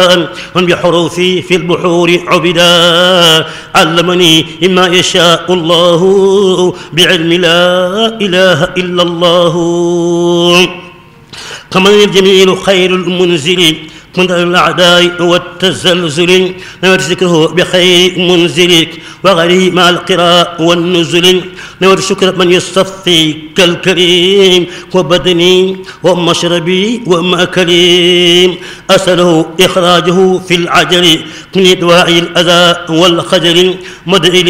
من بحروفي في البحور عبدا علمني مما يشاء الله بعلم لا إله إلا الله كما الجميل خير المنزل كنت الأعداء والتزلزل نويت ذكره بخير منزلك وغيره مع القراء والنزل نويت شكر من يصطفي كالكريم وبدني ومشربي ومأكلي أسأله إخراجه في العجل من دواعي الأذى والخجل مدعي